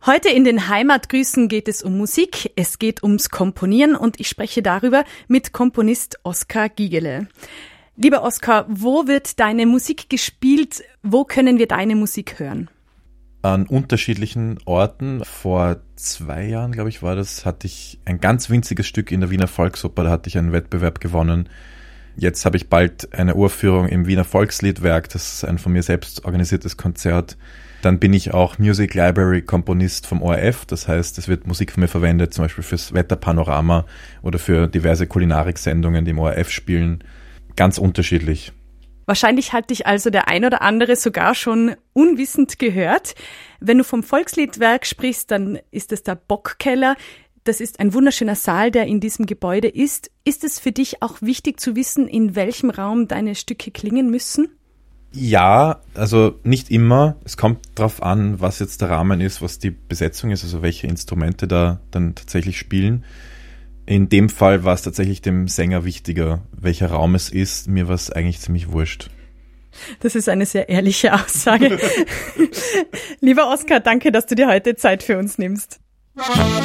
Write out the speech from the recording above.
Heute in den Heimatgrüßen geht es um Musik, es geht ums Komponieren und ich spreche darüber mit Komponist Oskar Gigele. Lieber Oskar, wo wird deine Musik gespielt? Wo können wir deine Musik hören? An unterschiedlichen Orten. Vor 2 Jahren, glaube ich, war das, hatte ich ein ganz winziges Stück in der Wiener Volksoper, da hatte ich einen Wettbewerb gewonnen. Jetzt habe ich bald eine Uraufführung im Wiener Volksliedwerk, das ist ein von mir selbst organisiertes Konzert. Dann bin ich auch Music Library Komponist vom ORF, das heißt, es wird Musik von mir verwendet, zum Beispiel fürs Wetterpanorama oder für diverse Kulinariksendungen, die im ORF spielen. Ganz unterschiedlich. Wahrscheinlich hat dich also der ein oder andere sogar schon unwissend gehört. Wenn du vom Volksliedwerk sprichst, dann ist es der Bockkeller. Das ist ein wunderschöner Saal, der in diesem Gebäude ist. Ist es für dich auch wichtig zu wissen, in welchem Raum deine Stücke klingen müssen? Ja, also nicht immer. Es kommt drauf an, was jetzt der Rahmen ist, was die Besetzung ist, also welche Instrumente da dann tatsächlich spielen. In dem Fall war es tatsächlich dem Sänger wichtiger, welcher Raum es ist. Mir war es eigentlich ziemlich wurscht. Das ist eine sehr ehrliche Aussage. Lieber Oskar, danke, dass du dir heute Zeit für uns nimmst.